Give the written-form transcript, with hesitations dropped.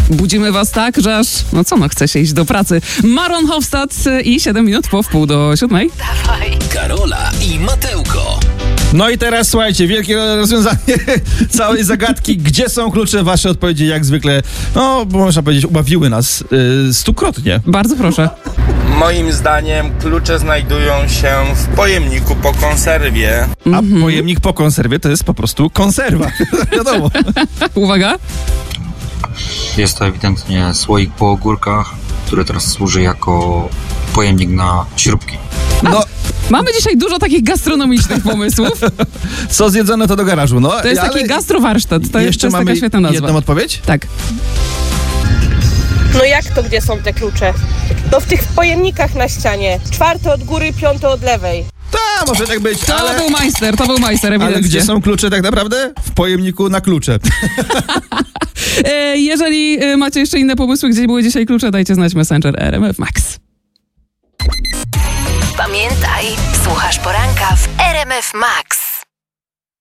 Budzimy was tak, że aż, chce się iść do pracy. Maron Hofstad i 7 minut po 6:45. Dawaj. Karola i Mateuko. No i teraz słuchajcie, wielkie rozwiązanie całej zagadki. Gdzie są klucze? Wasze odpowiedzi jak zwykle, można powiedzieć, ubawiły nas stukrotnie. Bardzo proszę. Moim zdaniem klucze znajdują się w pojemniku po konserwie. A pojemnik po konserwie to jest po prostu konserwa. Wiadomo. Uwaga. Jest to ewidentnie słoik po ogórkach, który teraz służy jako pojemnik na śrubki. Mamy dzisiaj dużo takich gastronomicznych pomysłów. Co zjedzone to do garażu. To jest taki gastrowarsztat. To jest taka świetna nazwa. Jedną odpowiedź? Tak. No jak to, gdzie są te klucze? No w tych pojemnikach na ścianie. 4 od góry, 5 od lewej. Może tak być, To był majster, ewidentnie. Ale gdzie są klucze tak naprawdę? W pojemniku na klucze. Jeżeli macie jeszcze inne pomysły, gdzie były dzisiaj klucze, dajcie znać Messenger RMF Max. Pamiętaj, słuchasz poranka w RMF Max.